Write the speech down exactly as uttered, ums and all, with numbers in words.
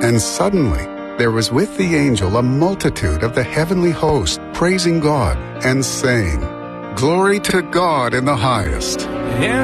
And suddenly there was with the angel a multitude of the heavenly host, praising God and saying, "Glory to God in the highest,